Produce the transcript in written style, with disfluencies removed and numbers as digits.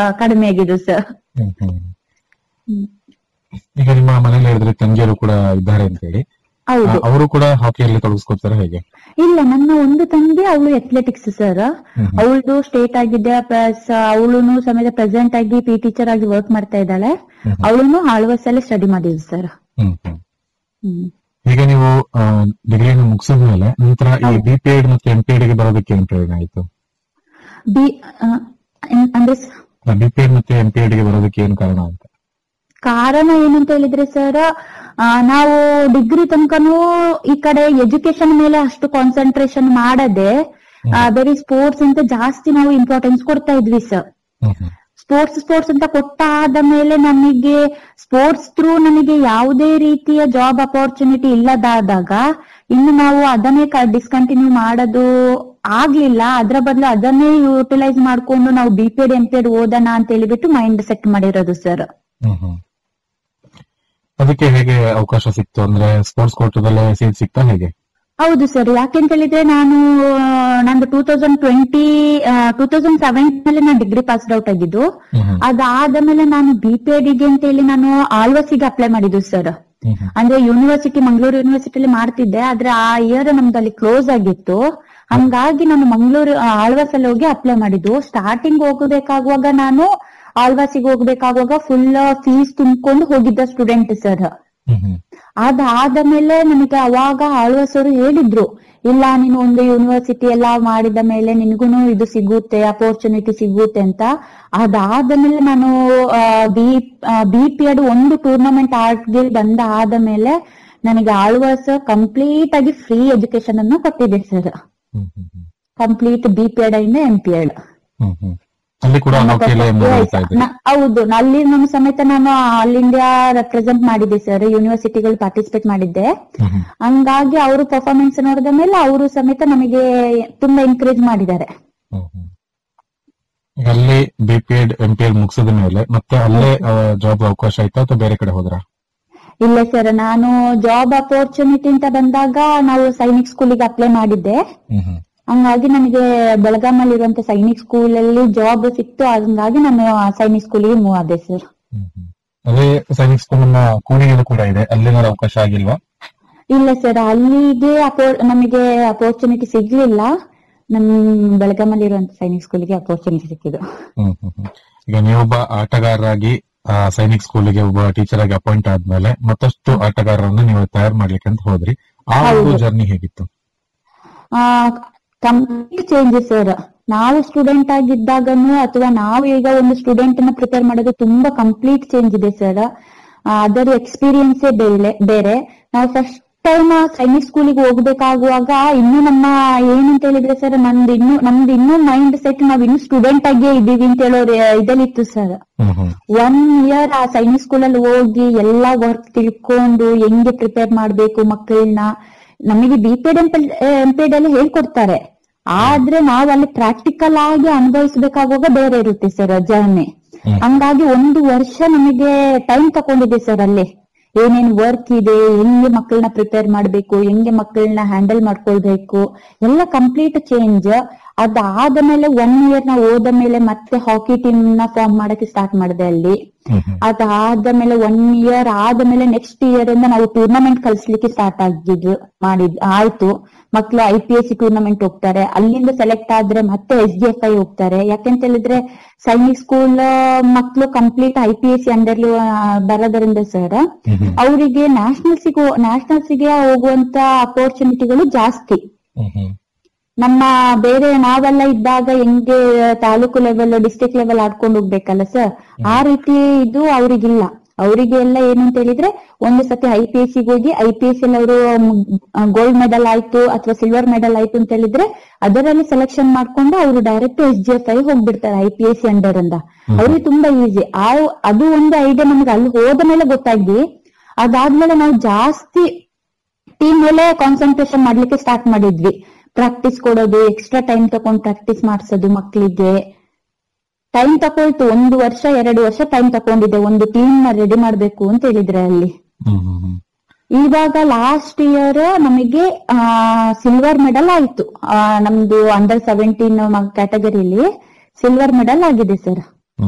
ಕಡಿಮೆ ಆಗಿದೆ ಸರ್. ಹ್ಮ್ ಹ್ಮ್. ಈಗ ನಿಮ್ಮ ಮನೇಲಿ ಹೇಳಿದ್ರೆ ತಂಗಿಯರು ಕೂಡ ಇದ್ದಾರೆ ಅಂತ ಹೇಳಿ, ಹೌದು. ಅವರು ಕೂಡ ಹಾಕಿಯಲ್ಲಿ ತೊಡಗಿಸ್ಕೊಳ್ತಾರೆ ಹೇಗೆ? ಇಲ್ಲ, ನನ್ನ ಒಂದು ತಂಗಿ ಅವಳು ಅಥ್ಲೆಟಿಕ್ಸ್ ಸರ್. ಅವಳದು ಸ್ಟೇಟ್ ಆಗಿದೆ, ಪ್ಲಸ್ ಅವಳು ಸಮೇತ ಪ್ರೆಸೆಂಟ್ ಆಗಿ ಪಿ ಟೀಚರ್ ಆಗಿ ವರ್ಕ್ ಮಾಡ್ತಾ ಇದ್ದಾಳೆ. ಅವಳು ಆಳ್ವಾಸಲ್ಲಿ ಸ್ಟಡಿ ಮಾಡಿದ್ವಿ ಸರ್. ಈಗ ನೀವು ಡಿಗ್ರಿಯನ್ನು ಮುಗಿಸಿದ ಮೇಲೆ ನಂತರ ಈ BPEd ಮತ್ತು MPEd ಗೆ ಬರೋದಕ್ಕೆ ಏನು ಪ್ರಯೋಜನ ಆಯ್ತು? ಅಂದ್ರೆ BPEd ಮತ್ತು MPEd ಗೆ ಬರೋದಕ್ಕೆ ಏನು ಕಾರಣ ಅಂತ? ಕಾರಣ ಏನಂತ ಹೇಳಿದ್ರೆ ಸರ್, ನಾವು ಡಿಗ್ರಿ ತನಕನೂ ಈ ಕಡೆ ಎಜುಕೇಶನ್ ಮೇಲೆ ಅಷ್ಟು ಕಾನ್ಸಂಟ್ರೇಷನ್ ಮಾಡದೆ ಬರೀ ಸ್ಪೋರ್ಟ್ಸ್ ಅಂತ ಜಾಸ್ತಿ ನಾವು ಇಂಪಾರ್ಟೆನ್ಸ್ ಕೊಡ್ತಾ ಇದ್ವಿ ಸರ್. ಸ್ಪೋರ್ಟ್ಸ್ ಅಂತ ಕೊಟ್ಟಾದ ಮೇಲೆ ನಮಗೆ ಸ್ಪೋರ್ಟ್ಸ್ ಥ್ರೂ ನಮಗೆ ಯಾವುದೇ ರೀತಿಯ ಜಾಬ್ ಅಪಾರ್ಚುನಿಟಿ ಇಲ್ಲದಾದಾಗ ಇನ್ನು ನಾವು ಅದನ್ನೇ ಡಿಸ್ಕಂಟಿನ್ಯೂ ಮಾಡೋದು ಆಗ್ಲಿಲ್ಲ. ಅದ್ರ ಬದಲು ಅದನ್ನೇ ಯುಟಿಲೈಸ್ ಮಾಡ್ಕೊಂಡು ನಾವು BPEd MPEd ಓದೋಣ ಅಂತ ಹೇಳಿಬಿಟ್ಟು ಮೈಂಡ್ ಸೆಟ್ ಮಾಡಿರೋದು ಸರ್. ಅದಕ್ಕೆ ಹೇಗೆ ಅವಕಾಶ ಸಿಕ್ತು? ಅಂದ್ರೆ ಸ್ಪೋರ್ಟ್ಸ್ ಕೋಟಾದಲ್ಲೇ ಸೀಟ್ ಸಿಕ್ತಾ ಹೇಗೆ? ಹೌದು ಸರ್. ಯಾಕೆಂತ ಹೇಳಿದ್ರೆ ನಂದು 2017 ನಲ್ಲಿ ನಾನು ಡಿಗ್ರಿ ಪಾಸ್ ಔಟ್ ಆಗಿದ್ದು. ಅದಾದ ಮೇಲೆ ನಾನು BPEd ಗೆ ಅಂತ ಹೇಳಿ ನಾನು ಆಳ್ವಾಸಿಗೆ ಅಪ್ಲೈ ಮಾಡಿದ್ದು ಸರ್. ಅಂದ್ರೆ ಯೂನಿವರ್ಸಿಟಿ, ಮಂಗಳೂರು ಯೂನಿವರ್ಸಿಟಿಲಿ ಮಾಡ್ತಿದ್ದೆ, ಆದ್ರೆ ಆ ಇಯರ್ ನಮ್ದು ಅಲ್ಲಿ ಕ್ಲೋಸ್ ಆಗಿತ್ತು. ಹಂಗಾಗಿ ನಾನು ಮಂಗಳೂರು ಆಳ್ವಾಸಲ್ಲಿ ಹೋಗಿ ಅಪ್ಲೈ ಮಾಡಿದ್ದು. ಸ್ಟಾರ್ಟಿಂಗ್ ಹೋಗಬೇಕಾಗುವಾಗ ನಾನು ಆಳ್ವಾಸಿಗೆ ಹೋಗ್ಬೇಕಾಗುವಾಗ ಫುಲ್ ಫೀಸ್ ತುಂಬಿಕೊಂಡು ಹೋಗಿದ್ದ ಸ್ಟೂಡೆಂಟ್ ಸರ್. ಅದಾದ ಮೇಲೆ ನನಗೆ ಅವಾಗ ಆಳ್ವಾಸರು ಹೇಳಿದ್ರು, ಇಲ್ಲ ನೀನು ಒಂದು ಯೂನಿವರ್ಸಿಟಿ ಎಲ್ಲ ಮಾಡಿದ ಮೇಲೆ ನಿನ್ಗೂನು ಇದು ಸಿಗುತ್ತೆ, ಅಪರ್ಚುನಿಟಿ ಸಿಗುತ್ತೆ ಅಂತ. ಅದಾದ ಮೇಲೆ ನಾನು BPEd ಒಂದು ಟೂರ್ನಮೆಂಟ್ ಆಡ್ಗೆ ಬಂದ ಆದ ಮೇಲೆ ನನಗೆ ಆಳ್ವಾಸ ಕಂಪ್ಲೀಟ್ ಆಗಿ ಫ್ರೀ ಎಜುಕೇಶನ್ ಅನ್ನು ಕೊಟ್ಟಿದೆ ಸರ್. ಕಂಪ್ಲೀಟ್ BPEd ಇಂದ MPEd. ಹೌದು, ಅಲ್ಲಿ ನಮ್ಮ ಸಮೇತ ನಾನು ಆಲ್ ಇಂಡಿಯಾ ರೆಪ್ರೆಸೆಂಟ್ ಮಾಡಿದ್ದೆ ಸರ್, ಯೂನಿವರ್ಸಿಟಿಗಳು ಪಾರ್ಟಿಸಿಪೇಟ್ ಮಾಡಿದ್ದೆ. ಹಂಗಾಗಿ ಅವರು ಪರ್ಫಾರ್ಮೆನ್ಸ್ ನೋಡಿದ ಮೇಲೆ ಅವರು ಸಮೇತ ನಮಗೆ ತುಂಬಾ ಎನ್ಕರೇಜ್ ಮಾಡಿದ್ದಾರೆ. ಅಲ್ಲಿ BPEd MPEd ಮುಗಿಸಿದ ಮೇಲೆ ಮತ್ತೆ ಅಲ್ಲೇ ಜಾಬ್ ಅವಕಾಶ ಆಯ್ತಾ ಅಥವಾ ಬೇರೆ ಕಡೆ ಹೋದ್ರ? ಇಲ್ಲ ಸರ್, ನಾನು ಜಾಬ್ ಅಪರ್ಚುನಿಟಿ ಅಂತ ಬಂದಾಗ ನಾವು ಸೈನಿಕ್ ಸ್ಕೂಲಿಗೆ ಅಪ್ಲೈ ಮಾಡಿದ್ದೆ. ಹಂಗಾಗಿ ನನಗೆ ಬೆಳಗಾಮಲ್ಲಿ ಇರುವಂತ ಸೈನಿಕ್ ಸ್ಕೂಲ್ ಅಲ್ಲಿ ಜಾಬ್ ಸಿಕ್ತು. ಹಂಗಾಗಿ ನಾನು ಸೈನಿಕ್ ಸ್ಕೂಲಿಗೆ ಮೂವ್ ಆದೆ ಸರ್. ಅದೇ ಸೈನಿಕ್ ಸ್ಕೂಲ್ ನಮ್ಮ ಕೂಣಿಗೆಲ್ಲೂ ಕೂಡ ಇದೆ, ಅಲ್ಲಿ ಅವಕಾಶ ಆಗಿಲ್ವಾ? ಇಲ್ಲ ಸರ್, ಅಲ್ಲಿಗೆ ನಮಗೆ ಅಪರ್ಚುನಿಟಿ ಸಿಗ್ಲಿಲ್ಲ. ನಮ್ ಬೆಳಗಾಮಲ್ಲಿ ಇರುವಂತ ಸೈನಿಕ್ ಸ್ಕೂಲಿಗೆ ಅಪರ್ಚುನಿಟಿ ಸಿಕ್ಕಿದ್ದು. ಈಗ ನೀವೊಬ್ಬ ಆಟಗಾರರಾಗಿ ಸೈನಿಕ್ ಸ್ಕೂಲಿಗೆ ಒಬ್ಬ ಟೀಚರ್ ಆಗಿ ಅಪಾಯಿಂಟ್ ಆದ್ಮೇಲೆ ಮತ್ತಷ್ಟು ಆಟಗಾರರನ್ನ ನೀವು ತಯಾರು ಮಾಡ್ಲಿಕ್ಕೆ ಅಂತ ಹೋದ್ರಿ. ಆ ಒಂದು ಜರ್ನಿ ಹೇಗಿತ್ತು? Complete change sir. ನಾವು ಸ್ಟೂಡೆಂಟ್ ಆಗಿದ್ದಾಗನು ಅಥವಾ ನಾವು ಈಗ ಒಂದು ಸ್ಟೂಡೆಂಟ್ ನ ಪ್ರಿಪೇರ್ ಮಾಡೋದು ತುಂಬಾ ಕಂಪ್ಲೀಟ್ ಚೇಂಜ್ ಇದೆ ಸರ್. ಅದರ ಎಕ್ಸ್ಪೀರಿಯನ್ಸೇ ಬೇರೆ. ನಾವು ಫಸ್ಟ್ ಟೈಮ್ ಸೈನಿಕ್ ಸ್ಕೂಲಿಗೆ ಹೋಗ್ಬೇಕಾಗುವಾಗ ಇನ್ನು ನಮ್ಮ ಏನಂತ ಹೇಳಿದ್ರೆ ಸರ್, ನಮ್ದು ಇನ್ನೂ ಮೈಂಡ್ ಸೆಟ್ ನಾವ್ ಇನ್ನು ಸ್ಟೂಡೆಂಟ್ ಆಗೇ ಇದೀವಿ ಅಂತ ಹೇಳೋ ಇದಲ್ಲಿತ್ತು ಸರ್. 1 ಇಯರ್ ಆ ಸೈನಿಕ್ ಸ್ಕೂಲಲ್ಲಿ ಹೋಗಿ ಎಲ್ಲಾ ವರ್ಕ್ ತಿಳ್ಕೊಂಡು ಹೆಂಗೆ ಪ್ರಿಪೇರ್ ಮಾಡ್ಬೇಕು ಮಕ್ಕಳನ್ನ, ನಮಗೆ BPEd MPEd ಅಲ್ಲಿ ಹೇಳ್ಕೊಡ್ತಾರೆ. ಆದ್ರೆ ನಾವು ಅಲ್ಲಿ ಪ್ರಾಕ್ಟಿಕಲ್ ಆಗಿ ಅನುಭವಿಸಬೇಕಾಗುವಾಗ ಬೇರೆ ಇರುತ್ತೆ ಸರ್ ಜರ್ನಿ. ಹಂಗಾಗಿ 1 ವರ್ಷ ನಮಗೆ ಟೈಮ್ ತಕೊಂಡಿದೆ ಸರ್. ಅಲ್ಲಿ ಏನೇನ್ ವರ್ಕ್ ಇದೆ, ಹೆಂಗೆ ಮಕ್ಕಳನ್ನ ಪ್ರಿಪೇರ್ ಮಾಡ್ಬೇಕು, ಹೆಂಗೆ ಮಕ್ಕಳನ್ನ ಹ್ಯಾಂಡಲ್ ಮಾಡ್ಕೊಳ್ಬೇಕು, ಎಲ್ಲ ಕಂಪ್ಲೀಟ್ ಚೇಂಜ್. ಅದಾದ ಮೇಲೆ 1 ಇಯರ್ ನಾವು ಹೋದ ಮೇಲೆ ಮತ್ತೆ ಹಾಕಿ ಟೀಮ್ ನ ಫಾರ್ಮ್ ಮಾಡಕ್ಕೆ ಸ್ಟಾರ್ಟ್ ಮಾಡಿದೆ ಅಲ್ಲಿ. ಅದಾದ ಮೇಲೆ 1 ಇಯರ್ ಆದ್ಮೇಲೆ ನೆಕ್ಸ್ಟ್ ಇಯರ್ ಇಂದ ನಾವು ಟೂರ್ನಮೆಂಟ್ ಕಲಿಸ್ಲಿಕ್ಕೆ ಸ್ಟಾರ್ಟ್ ಆಯ್ತು. ಮಕ್ಳು IPSC ಟೂರ್ನಮೆಂಟ್ ಹೋಗ್ತಾರೆ, ಅಲ್ಲಿಂದ ಸೆಲೆಕ್ಟ್ ಆದ್ರೆ ಮತ್ತೆ SDFI ಹೋಗ್ತಾರೆ. ಯಾಕೆಂತ ಹೇಳಿದ್ರೆ ಸೈನಿಕ್ ಸ್ಕೂಲ್ ಮಕ್ಳು ಕಂಪ್ಲೀಟ್ IPSC ಅಂಡರ್ಲಿ ಬರೋದ್ರಿಂದ ಸರ್ ಅವರಿಗೆ ನ್ಯಾಷನಲ್ಸ್ಗೆ ಹೋಗುವಂತ ಅಪರ್ಚುನಿಟಿಗಳು ಜಾಸ್ತಿ. ನಮ್ಮ ಬೇರೆ ನಾವೆಲ್ಲ ಇದ್ದಾಗ ಹೆಂಗೆ ತಾಲೂಕು ಲೆವೆಲ್, ಡಿಸ್ಟ್ರಿಕ್ಟ್ ಲೆವೆಲ್ ಆಡ್ಕೊಂಡು ಹೋಗ್ಬೇಕಲ್ಲ ಸರ್, ಆ ರೀತಿ ಇದು ಅವ್ರಿಗಿಲ್ಲ. ಅವರಿಗೆ ಎಲ್ಲ ಏನು ಅಂತ ಹೇಳಿದ್ರೆ ಒಂದು ಸತಿ IPSC ಹೋಗಿ IPSC ಅಲ್ಲಿ ಅವರು ಗೋಲ್ಡ್ ಮೆಡಲ್ ಆಯ್ತು ಅಥವಾ ಸಿಲ್ವರ್ ಮೆಡಲ್ ಆಯ್ತು ಅಂತ ಹೇಳಿದ್ರೆ ಅದರಲ್ಲಿ ಸೆಲೆಕ್ಷನ್ ಮಾಡ್ಕೊಂಡು ಅವರು ಡೈರೆಕ್ಟ್ SDFI ಹೋಗ್ಬಿಡ್ತಾರೆ IPSC ಅಂಡರ್ ಇಂದ. ಅವ್ರಿಗೆ ತುಂಬಾ ಈಸಿ. ಅದು ಒಂದು ಐಡಿಯಾ ನಮ್ಗೆ ಅಲ್ಲಿ ಹೋದ ಮೇಲೆ ಗೊತ್ತಾಗಿ, ಅದಾದ್ಮೇಲೆ ನಾವು ಜಾಸ್ತಿ ಟೀಮ್ ಮೇಲೆ ಕಾನ್ಸಂಟ್ರೇಷನ್ ಮಾಡ್ಲಿಕ್ಕೆ ಸ್ಟಾರ್ಟ್ ಮಾಡಿದ್ವಿ. ಪ್ರಾಕ್ಟೀಸ್ ಕೊಡೋದು, ಎಕ್ಸ್ಟ್ರಾ ಟೈಮ್ ತಗೊಂಡು ಪ್ರಾಕ್ಟೀಸ್ ಮಾಡ್ಸೋದು ಮಕ್ಳಿಗೆ. ಟೈಮ್ ತಕೊಳ್ತು, 1 ವರ್ಷ 2 ವರ್ಷ ಟೈಮ್ ತಕೊಂಡಿದೆ ಒಂದು ಟೀಮ್ ನ ರೆಡಿ ಮಾಡ್ಬೇಕು ಅಂತ ಹೇಳಿದ್ರೆ ಅಲ್ಲಿ. ಇವಾಗ ಲಾಸ್ಟ್ ಇಯರ್ ನಮಗೆ ಸಿಲ್ವರ್ ಮೆಡಲ್ ಆಯ್ತು. ನಮ್ದು ಅಂಡರ್ 17 ಕ್ಯಾಟಗರಿಲಿ ಸಿಲ್ವರ್ ಮೆಡಲ್ ಆಗಿದೆ ಸರ್.